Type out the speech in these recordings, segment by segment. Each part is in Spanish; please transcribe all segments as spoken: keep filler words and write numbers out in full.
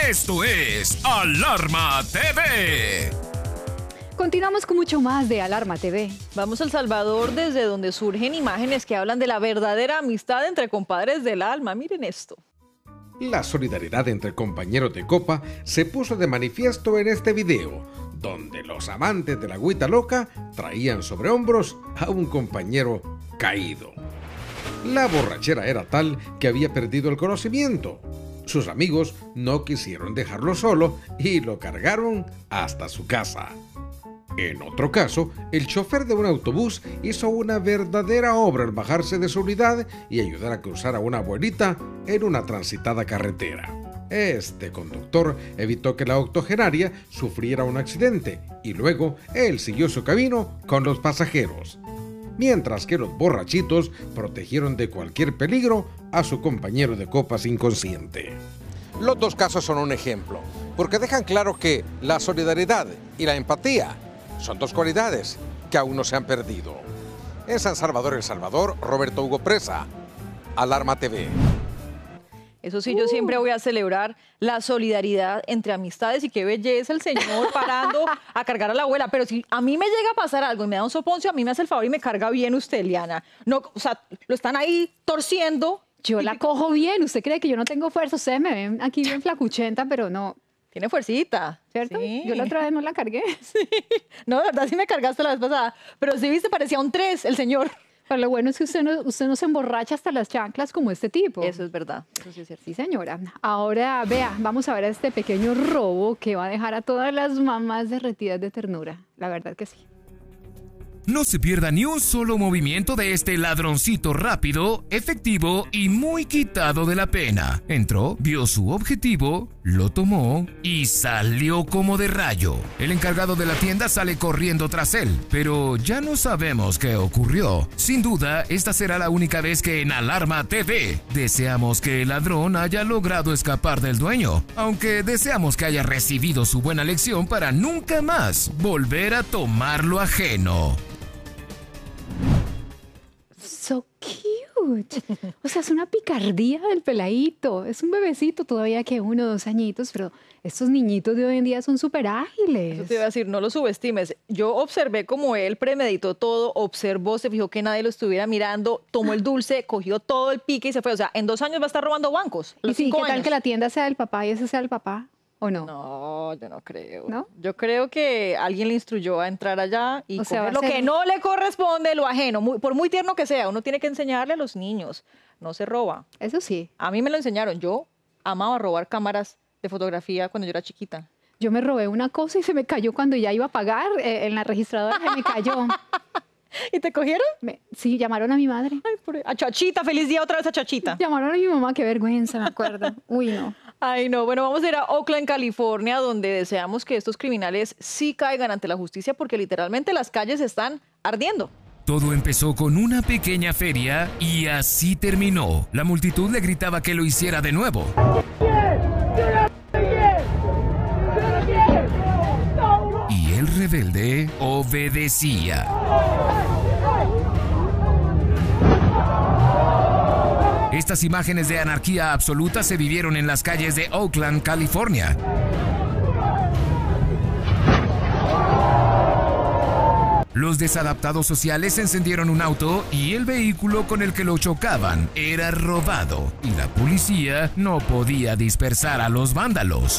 Esto es Alarma T V. Continuamos con mucho más de Alarma T V. Vamos a El Salvador, desde donde surgen imágenes que hablan de la verdadera amistad entre compadres del alma. Miren esto. La solidaridad entre compañeros de copa se puso de manifiesto en este video, donde los amantes de la agüita loca traían sobre hombros a un compañero caído. La borrachera era tal que había perdido el conocimiento. Sus amigos no quisieron dejarlo solo y lo cargaron hasta su casa. En otro caso, el chofer de un autobús hizo una verdadera obra al bajarse de su unidad y ayudar a cruzar a una abuelita en una transitada carretera. Este conductor evitó que la octogenaria sufriera un accidente y luego él siguió su camino con los pasajeros, mientras que los borrachitos protegieron de cualquier peligro a su compañero de copas inconsciente. Los dos casos son un ejemplo, porque dejan claro que la solidaridad y la empatía son dos cualidades que aún no se han perdido. En San Salvador, El Salvador, Roberto Hugo Presa, Alarma T V. Eso sí, yo siempre voy a celebrar la solidaridad entre amistades y qué belleza el señor parando a cargar a la abuela. Pero si a mí me llega a pasar algo y me da un soponcio, a mí me hace el favor y me carga bien usted, Liana. No, o sea, lo están ahí torciendo. Yo la cojo bien. ¿Usted cree que yo no tengo fuerza? Ustedes me ven aquí bien flacuchenta, pero no. Tiene fuercita. ¿Cierto? Sí. Yo la otra vez no la cargué. Sí. No, de verdad sí me cargaste la vez pasada. Pero sí, viste, parecía un tres el señor. Pero lo bueno es que usted no, usted no se emborracha hasta las chanclas como este tipo. Eso es verdad, eso sí es cierto. Sí, señora. Ahora, vea, vamos a ver este pequeño robo que va a dejar a todas las mamás derretidas de ternura. La verdad que sí. No se pierda ni un solo movimiento de este ladroncito rápido, efectivo y muy quitado de la pena. Entró, vio su objetivo, lo tomó y salió como de rayo. El encargado de la tienda sale corriendo tras él, pero ya no sabemos qué ocurrió. Sin duda, esta será la única vez que en Alarma T V deseamos que el ladrón haya logrado escapar del dueño, aunque deseamos que haya recibido su buena lección para nunca más volver a tomar lo ajeno. So cute. O sea, es una picardía del peladito. Es un bebecito todavía que uno, dos añitos, pero estos niñitos de hoy en día son súper ágiles. Eso te iba a decir, no lo subestimes. Yo observé cómo él premeditó todo, observó, se fijó que nadie lo estuviera mirando, tomó el dulce, cogió todo el pique y se fue. O sea, en dos años va a estar robando bancos. ¿Y sí, qué tal años. que la tienda sea del papá y ese sea el papá? ¿O no? No, yo no creo. ¿No? Yo creo que alguien le instruyó a entrar allá y O sea, coger va a lo ser- que no le corresponde, lo ajeno. Muy- por muy tierno que sea, uno tiene que enseñarle a los niños. No se roba. Eso sí. A mí me lo enseñaron. Yo amaba robar cámaras de fotografía cuando yo era chiquita. Yo me robé una cosa y se me cayó cuando ya iba a pagar eh, en la registradora, se me cayó. ¿Y te cogieron? Me- sí, llamaron a mi madre. Ay, pobre- a Chachita, feliz día otra vez a Chachita. Llamaron a mi mamá, qué vergüenza, me acuerdo. Uy, no. Ay, no. Bueno, vamos a ir a Oakland, California, donde deseamos que estos criminales sí caigan ante la justicia porque literalmente las calles están ardiendo. Todo empezó con una pequeña feria y así terminó. La multitud le gritaba que lo hiciera de nuevo. Y el rebelde obedecía. Estas imágenes de anarquía absoluta se vivieron en las calles de Oakland, California. Los desadaptados sociales encendieron un auto y el vehículo con el que lo chocaban era robado y la policía no podía dispersar a los vándalos.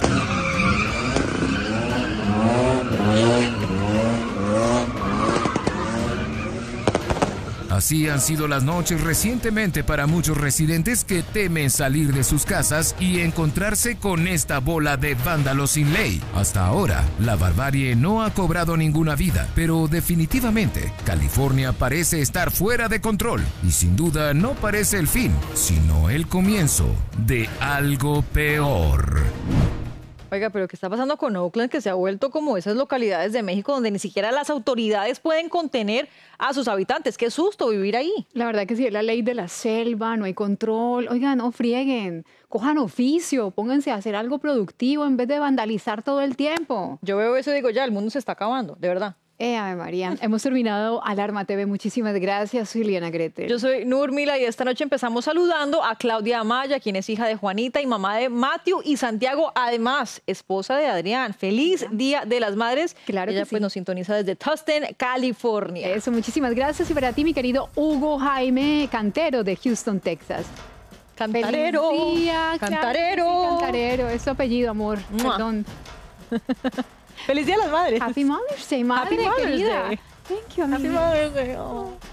Así han sido las noches recientemente para muchos residentes que temen salir de sus casas y encontrarse con esta bola de vándalos sin ley. Hasta ahora, la barbarie no ha cobrado ninguna vida, pero definitivamente California parece estar fuera de control y sin duda no parece el fin, sino el comienzo de algo peor. Oiga, pero ¿qué está pasando con Oakland? Que se ha vuelto como esas localidades de México donde ni siquiera las autoridades pueden contener a sus habitantes. Qué susto vivir ahí. La verdad que sí, es la ley de la selva, no hay control. Oigan, no frieguen, cojan oficio, pónganse a hacer algo productivo en vez de vandalizar todo el tiempo. Yo veo eso y digo, ya, el mundo se está acabando, de verdad. Eh, Ave María. Hemos terminado Alarma T V. Muchísimas gracias. Soy Liana Gretel. Yo soy Nurmila y esta noche empezamos saludando a Claudia Amaya, quien es hija de Juanita y mamá de Matthew y Santiago, además esposa de Adrián. Feliz Día de las Madres. Claro que Ella pues sí. nos sintoniza desde Tustin, California. Eso, muchísimas gracias. Y para ti, mi querido Hugo Jaime Cantero de Houston, Texas. Cantarero. Feliz día, claro Cantarero. que sí, Cantarero. Es su apellido, amor. Mua. Perdón. Feliz Día de las Madres. Happy Mother's Day, madre Happy Mother's querida. Day. Thank you, Happy amiga. Mother's Day. Oh.